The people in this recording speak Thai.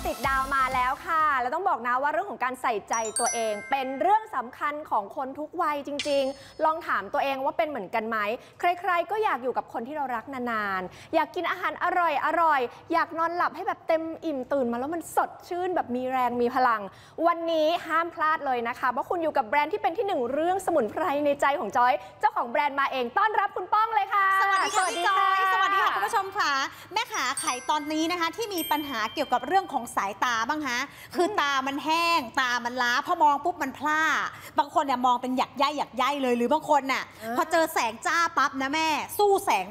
ติดดาวมาแล้วค่ะแล้วต้องบอกนะว่าเรื่องของการใส่ใจตัวเองเป็นเรื่องสำคัญของคนทุกวัยจริงๆลองถามตัวเองว่าเป็นเหมือนกันไหมใครๆก็อยากอยู่กับคนที่เรารักนานๆอยากกินอาหารอร่อยอยากนอนหลับให้แบบเต็มอิ่มตื่นมาแล้วมันสดชื่นแบบมีแรงมีพลังวันนี้ห้ามพลาดเลยนะคะเพราะคุณอยู่กับแบรนด์ที่เป็นที่หนึ่งเรื่องสมุนไพรในใจของจอยเจ้าของแบรนด์มาเองต้อนรับคุณป้องเลยค่ะสวัสดีค่ะพี่จอยสวัสดีค่ะคุณผู้ชมค่ะแม่ขาไขตอนนี้นะคะที่มีปัญหาเกี่ยวกับเรื่องของสายตาบ้างฮะคือตามันแห้งตามันล้าพอมองปุ๊บมันพร่าบางคนเนี่ยมองเป็นหยักใยเลยหรือบางคนน่ะพอเจอแสงจ้าปั๊บนะแม่สู้แสง